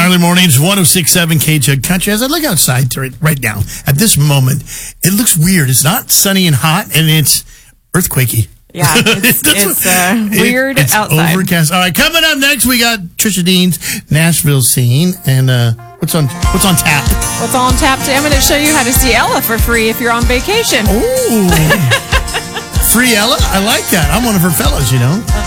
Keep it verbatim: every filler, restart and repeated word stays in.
Early mornings, one oh six point seven K J U D Country. As I look outside to it right now, at this moment, it looks weird. It's not sunny and hot, and it's earthquakey. Yeah, it's, it's uh, weird it, it's outside. Overcast. All right, coming up next, we got Trisha Dean's Nashville scene, and uh, what's on what's on tap? What's on tap? I'm going to show you how to see Ella for free if you're on vacation. Ooh, free Ella? I like that. I'm one of her fellas, you know.